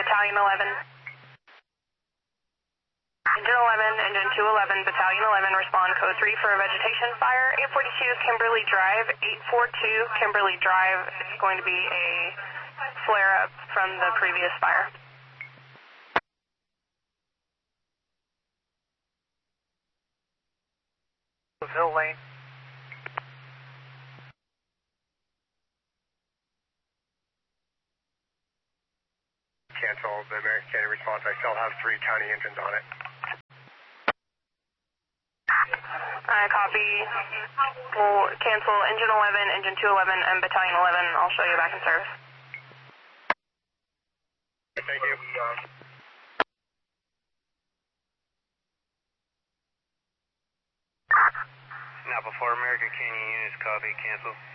Battalion 11. Engine 11, Engine 211, Battalion 11, respond code 3 for a vegetation fire. 842 Kimberly Drive, 842 Kimberly Drive. It's going to be a flare-up from the previous fire. Hill Lane. Cancel the American County response. I still have 3 county engines on it. Copy. We'll cancel Engine 11, Engine 211, and Battalion 11. I'll show you back in service. Thank you. Now before American Canyon units, copy, cancel.